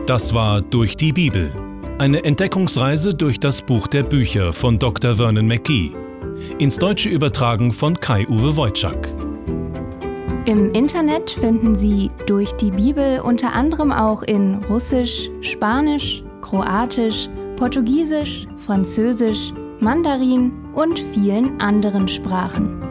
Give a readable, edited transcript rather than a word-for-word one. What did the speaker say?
Das war Durch die Bibel. Eine Entdeckungsreise durch das Buch der Bücher von Dr. Vernon McGee. Ins Deutsche übertragen von Kai-Uwe Wojczak. Im Internet finden Sie Durch die Bibel unter anderem auch in Russisch, Spanisch, Kroatisch, Portugiesisch, Französisch, Mandarin und vielen anderen Sprachen.